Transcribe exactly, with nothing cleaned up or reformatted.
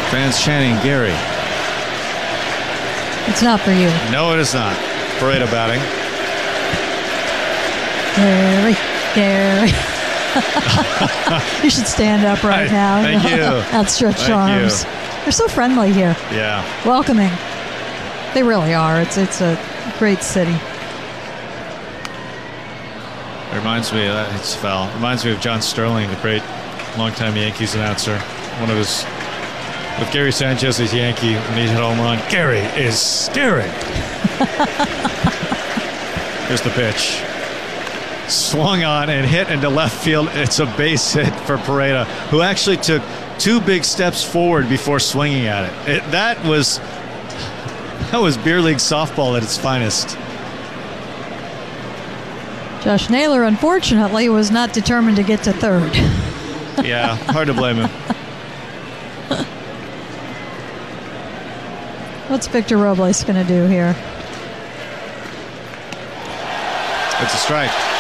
Fans chanting Gary. It's not for you. No, it is not. Pareda batting. Gary, Gary. You should stand up right Hi, now. thank you. Outstretched Thank arms. you. They're so friendly here. Yeah. Welcoming. They really are. It's it's a great city. It reminds me, uh, it's foul. It reminds me of John Sterling, the great longtime Yankees announcer. One of his, with Gary Sanchez as Yankee, when he hit home run, Gary is scary. Here's the pitch. Swung on and hit into left field. It's a base hit for Pareda, who actually took two big steps forward before swinging at it. it that was that was beer league softball at its finest. Josh Naylor, unfortunately, was not determined to get to third. Yeah, hard to blame him. What's Victor Robles going to do here? It's a strike.